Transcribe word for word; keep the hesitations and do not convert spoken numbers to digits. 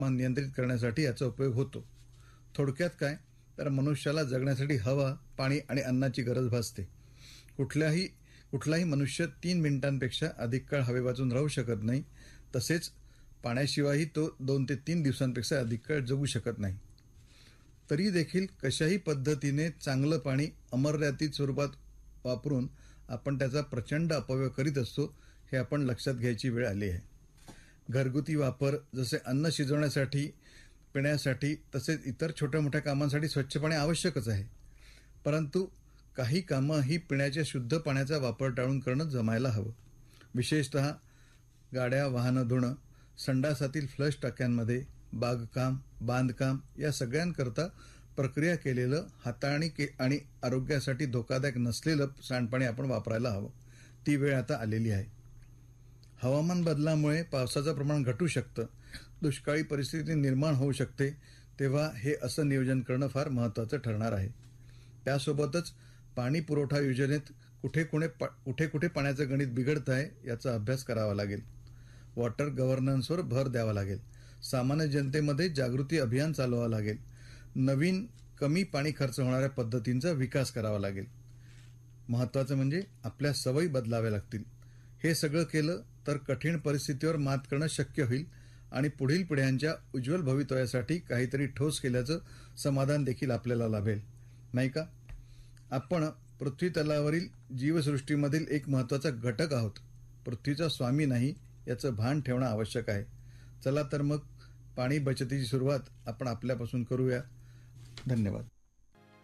नियंत्रित करण्यासाठी याचा उपयोग होतो. थोडक्यात काय तर मनुष्याला जगण्यासाठी हवा, पाणी आणि अन्नाची गरज भासते. कुठल्याही कुठलाही मनुष्य तीन मिनिटांपेक्षा अधिक काळ हवे वाचून राहू शकत नाही. तसेच पाण्याशिवायही तो दोन ते तीन दिवसांपेक्षा अधिक काळ जगू शकत नाही. तरी देखील कशाही पद्धतीने चांगलं पाणी अमर्यादित स्वरूपात वापरून आपण त्याचा प्रचंड अपव्यय करीत असतो, हे आपण लक्षात घ्यायची वेळ आली आहे. घरगुती वापर जसे अन्न शिजवण्यासाठी, पिण्यासाठी तसेच इतर छोट्या मोठ्या कामांसाठी स्वच्छ पाणी आवश्यकच आहे. परंतु काही कामं ही पिण्याच्या शुद्ध पाण्याचा वापर टाळून करणं जमायला हवं. विशेषतः गाड्या वाहनं धुणं, संडासातील फ्लश टाक्यांमध्ये, बागकाम, बांधकाम या सगळ्यांकरता प्रक्रिया केलेलं हाताळणी के आणि आरोग्यासाठी धोकादायक नसलेलं सांडपाणी आपण वापरायला हवं. ती वेळ आता आलेली आहे. हवामान बदलामुळे पावसाचं प्रमाण घटू शकतं, दुष्काळी परिस्थिती निर्माण होऊ शकते. तेव्हा हे असं नियोजन करणं फार महत्त्वाचं ठरणार आहे. त्यासोबतच पाणी पुरवठा योजनेत कुठे कुठे कुठे कुठे पाण्याचं गणित बिघडत आहे याचा अभ्यास करावा लागेल. वॉटर गव्हर्नन्सवर भर द्यावा लागेल. सामान्य जनतेमध्ये जागृती अभियान चालवावं लागेल. नवीन कमी पाणी खर्च होणाऱ्या पद्धतींचा विकास करावा लागेल. महत्त्वाचं म्हणजे आपल्या सवयी बदलाव्या लागतील. हे सगळं केलं तर कठीण परिस्थितीवर मात करणं शक्य होईल आणि पुढील पिढ्यांच्या उज्ज्वल भवितव्यासाठी काहीतरी ठोस केल्याचं समाधान देखील आपल्याला लाभेल, नाही का? आपण पृथ्वी तलावरील जीवसृष्टीमधील एक महत्त्वाचा घटक आहोत. पृथ्वीचा स्वामी नाही याचं भान ठेवणं आवश्यक आहे. चला तर मग पाणी बचतीची सुरुवात आपण आपल्यापासून करूया. धन्यवाद.